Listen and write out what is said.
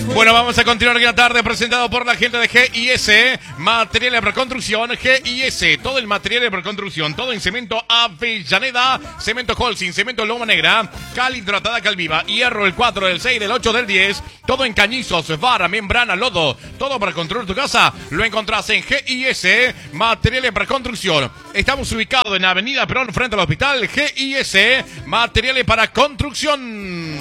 Bueno, vamos a continuar en la tarde, presentado por la gente de GIS, materiales para construcción, GIS, todo el material para construcción, todo en cemento Avellaneda, cemento Holcim, cemento Loma Negra, cal hidratada Calviva, hierro el 4, del 6, del 8, del 10, todo en cañizos, vara, membrana, lodo, todo para construir tu casa, lo encontrás en GIS, materiales para construcción. Estamos ubicados en Avenida Perón, frente al hospital, GIS, materiales para construcción.